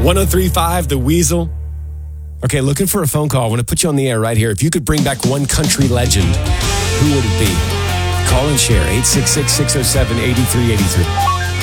1035, The Weasel. Okay, looking for a phone call. I want to put you on the air right here. If you could bring back one country legend, who would it be? Call and share, 866-607-8383.